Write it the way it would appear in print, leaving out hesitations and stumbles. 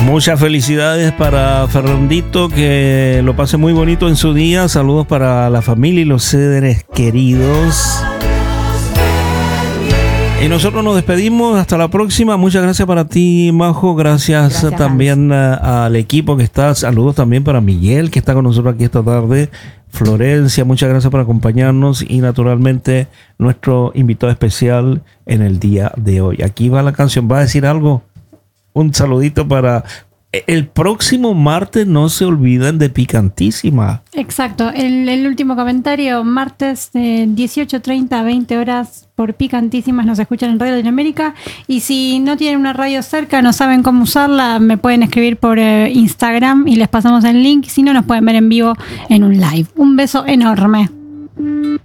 Muchas felicidades para Fernandito, que lo pase muy bonito en su día. Saludos para la familia y los seres queridos. Y nosotros nos despedimos, hasta la próxima. Muchas gracias para ti, Majo. Gracias también al equipo que está. Saludos también para Miguel, que está con nosotros aquí esta tarde. Florencia, muchas gracias por acompañarnos. Y naturalmente nuestro invitado especial en el día de hoy. Aquí va la canción. ¿Va a decir algo? Un saludito para... El próximo martes, no se olviden de Picantísima. Exacto, el último comentario, martes 18:30 a 20 horas por Picantísimas, nos escuchan en Radio Latinoamérica. Y si no tienen una radio cerca, no saben cómo usarla, me pueden escribir por Instagram y les pasamos el link. Si no, nos pueden ver en vivo en un live. Un beso enorme.